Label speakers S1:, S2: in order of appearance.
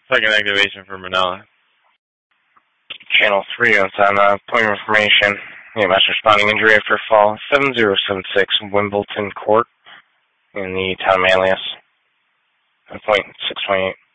S1: Second activation for Manila.
S2: Channel 3 on point of information. EMS responding injury after fall. 7076 Wimbledon Court in the town of Manlius. Point 628.